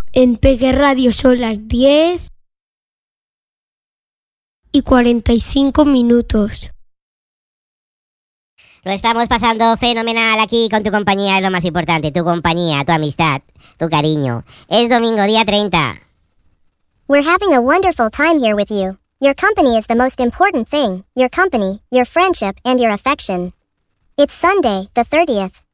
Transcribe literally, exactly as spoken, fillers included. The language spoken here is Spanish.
En Peque Radio son las diez y cuarenta y cinco minutos. Lo estamos pasando fenomenal aquí con tu compañía, es lo más importante, tu compañía, tu amistad, tu cariño. Es domingo, día treinta. We're having a wonderful time here with you. Your company is the most important thing. Your company, your friendship, and your affection. It's Sunday, the thirtieth.